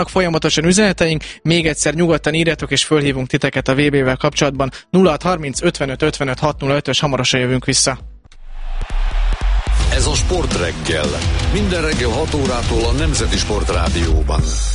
Folyamatosan üzeneteink, még egyszer nyugodtan írjatok, és fölhívunk titeket a VB-vel kapcsolatban. 0630 55 55 605-ös, hamarosan jövünk vissza. Ez a Sportreggel. Minden reggel 6 órától a Nemzeti Sportrádióban.